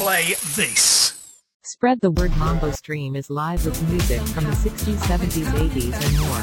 play this. Spread the word. Mambo Stream is live with music from the 60s, 70s, 80s, and more.